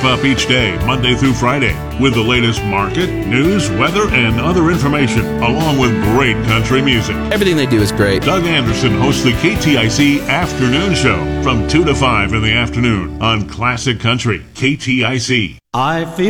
wrap up each day, Monday through Friday, with the latest market, news, weather, and other information, along with great country music. Everything they do is great. Doug Anderson hosts the KTIC Afternoon Show from 2 to 5 in the afternoon on Classic Country, KTIC. I feel